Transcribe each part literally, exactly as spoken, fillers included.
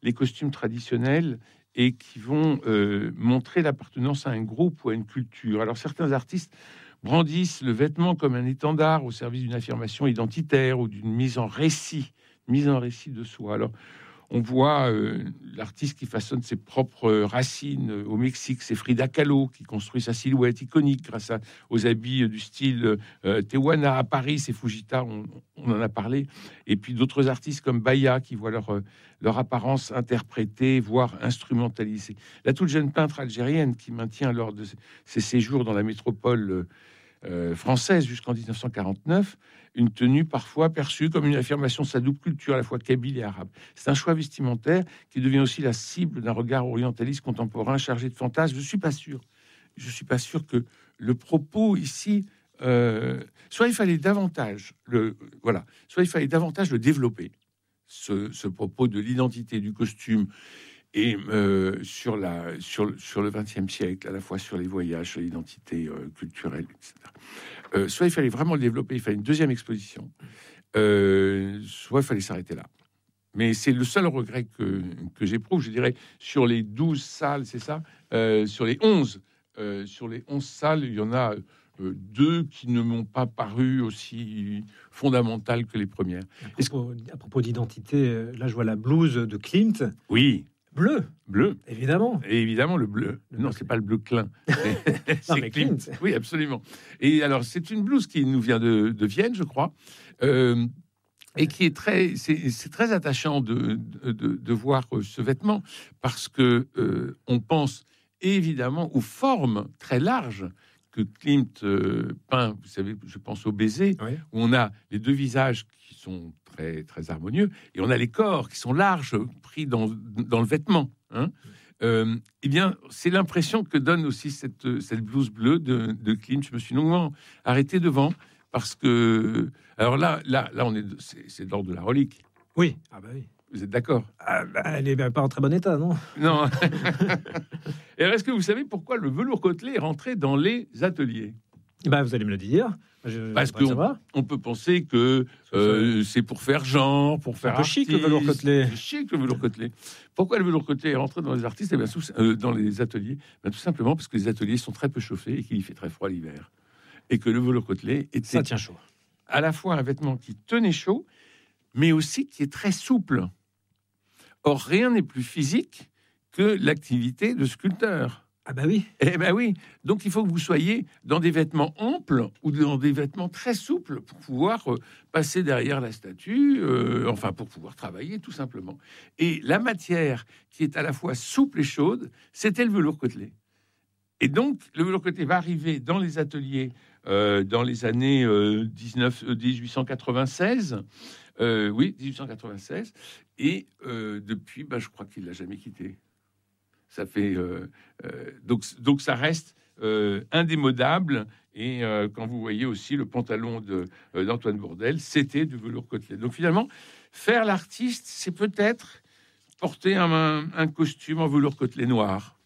les costumes traditionnels et qui vont euh, montrer l'appartenance à un groupe ou à une culture. Alors certains artistes brandissent le vêtement comme un étendard au service d'une affirmation identitaire ou d'une mise en récit, mise en récit de soi. Alors on voit euh, l'artiste qui façonne ses propres racines. Au Mexique, c'est Frida Kahlo qui construit sa silhouette iconique grâce à, aux habits du style euh, Tehuana. À Paris, c'est Fujita, on, on en a parlé. Et puis d'autres artistes comme Baya qui voient leur, leur apparence interprétée, voire instrumentalisée. La toute jeune peintre algérienne qui maintient lors de ses séjours dans la métropole euh, française jusqu'en dix-neuf cent quarante-neuf une tenue parfois perçue comme une affirmation de sa double culture, à la fois kabyle et arabe. C'est un choix vestimentaire qui devient aussi la cible d'un regard orientaliste contemporain chargé de fantasmes. Je suis pas sûr. Je suis pas sûr que le propos ici, euh, soit il fallait davantage le, voilà, soit il fallait davantage le développer, ce, ce propos de l'identité du costume. Et euh, sur, la, sur, sur le vingtième siècle, à la fois sur les voyages, sur l'identité euh, culturelle, et cetera. Euh, soit il fallait vraiment le développer, il fallait une deuxième exposition, euh, soit il fallait s'arrêter là. Mais c'est le seul regret que, que j'éprouve, je dirais, sur les douze salles, c'est ça, euh, sur les onze, euh, sur les onze salles, il y en a euh, deux qui ne m'ont pas paru aussi fondamentales que les premières. À propos, à propos d'identité, là je vois la blouse de Klimt. Oui. Bleu, bleu, évidemment. Et évidemment le bleu. Le non, bleu. C'est pas le bleu Klein. C'est non, mais Klimt. Klimt. Oui, absolument. Et alors, c'est une blouse qui nous vient de, de Vienne, je crois, euh, et qui est très, c'est, c'est très attachant de, de, de voir ce vêtement parce que euh, on pense évidemment aux formes très larges que Klimt euh, peint. Vous savez, je pense au baiser, oui. Où on a les deux visages qui sont très très harmonieux et on a les corps qui sont larges pris dans dans le vêtement. Hein. Euh, eh bien, c'est l'impression que donne aussi cette cette blouse bleue de, de Klimt. Je me suis longuement arrêté devant parce que alors là là là on est c'est, c'est de l'ordre de la relique. Oui. Ah bah oui. Vous êtes d'accord? Ah bah, elle est pas en très bon état, non? Non. Et alors, est-ce que vous savez pourquoi le velours côtelé est rentré dans les ateliers? Bah, vous allez me le dire. Je, Parce qu'on on peut penser que euh, c'est pour faire genre, pour faire un peu chic le velours côtelé. C'est chic le velours côtelé. Pourquoi le velours côtelé est rentré dans les artistes? Eh bien, tout, euh, dans les ateliers, ben, tout simplement parce que les ateliers sont très peu chauffés et qu'il y fait très froid l'hiver. Et que le velours côtelé était ça tient chaud. À la fois un vêtement qui tenait chaud, mais aussi qui est très souple. Or, rien n'est plus physique que l'activité de sculpteur. Ah bah oui. Eh ben oui. Donc, il faut que vous soyez dans des vêtements amples ou dans des vêtements très souples pour pouvoir euh, passer derrière la statue, euh, enfin, pour pouvoir travailler, tout simplement. Et la matière qui est à la fois souple et chaude, c'était le velours côtelé. Et donc, le velours côtelé va arriver dans les ateliers euh, dans les années euh, dix-neuf, euh, dix-huit cent quatre-vingt-seize. Euh, oui, dix-huit cent quatre-vingt-seize. Et euh, depuis, bah, je crois qu'il l'a jamais quitté. Ça fait euh, euh, donc donc ça reste euh, indémodable. Et euh, quand vous voyez aussi le pantalon de euh, d'Antoine Bourdelle, c'était du velours côtelé. Donc finalement, faire l'artiste, c'est peut-être porter un, un, un costume en velours côtelé noir.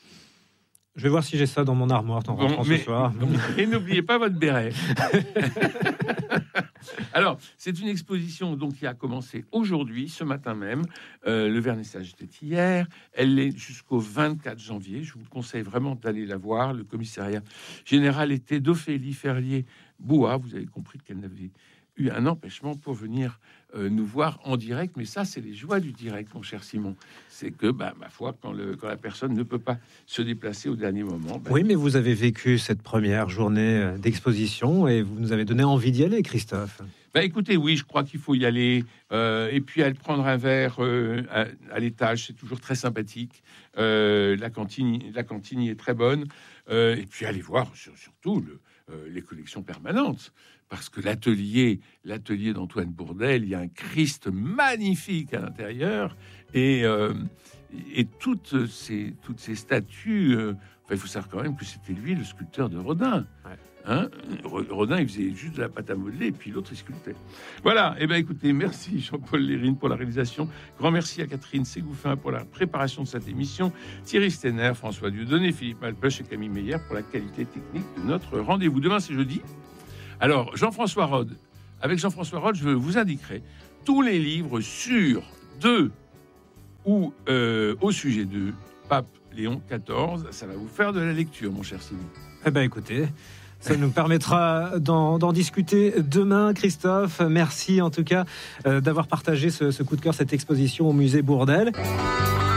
Je vais voir si j'ai ça dans mon armoire en rentrant bon, mais, ce soir. Et n'oubliez pas votre béret. Alors, c'est une exposition donc qui a commencé aujourd'hui, ce matin même. Euh, le vernissage était hier. Elle est jusqu'au vingt-quatre janvier. Je vous conseille vraiment d'aller la voir. Le commissariat général était d'Ophélie Ferlier-Boua. Vous avez compris qu'elle n'avait eu un empêchement pour venir euh, nous voir en direct. Mais ça, c'est les joies du direct, mon cher Simon. C'est que, bah, ma foi, quand, le, quand la personne ne peut pas se déplacer au dernier moment... Bah, oui, mais vous avez vécu cette première journée d'exposition et vous nous avez donné envie d'y aller, Christophe. Bah, écoutez, oui, je crois qu'il faut y aller. Euh, et puis, aller prendre un verre euh, à, à l'étage, c'est toujours très sympathique. Euh, la cantine, la cantine y est très bonne. Euh, et puis, aller voir sur, surtout le, euh, les collections permanentes. Parce que l'atelier, l'atelier d'Antoine Bourdelle, il y a un Christ magnifique à l'intérieur. Et, euh, et toutes, ces, toutes ces statues... Euh, enfin, il faut savoir quand même que c'était lui, le sculpteur de Rodin. Ouais. Hein, Rodin, il faisait juste de la pâte à modeler, et puis l'autre, il sculptait. Voilà, et eh bien écoutez, merci Jean-Paul Lérine pour la réalisation. Grand merci à Catherine Ségouffin pour la préparation de cette émission. Thierry Stenner, François Dieudonné, Philippe Malpeuch et Camille Meyer pour la qualité technique de notre rendez-vous. Demain, c'est jeudi. Alors, Jean-François Rode, avec Jean-François Rode, je vous indiquerai tous les livres sur deux ou euh, au sujet de Pape Léon quatorze. Ça va vous faire de la lecture, mon cher Simon. Eh bien, écoutez, ça nous permettra d'en, d'en discuter demain, Christophe. Merci en tout cas euh, d'avoir partagé ce, ce coup de cœur, cette exposition au musée Bourdelle.